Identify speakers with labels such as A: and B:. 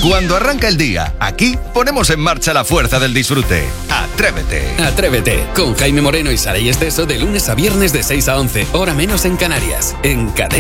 A: Cuando arranca el día, aquí ponemos en marcha la fuerza del disfrute. Atrévete.
B: Atrévete, con Jaime Moreno y Saray Esteso de lunes a viernes de 6 a 11, hora menos en Canarias, en Cadena.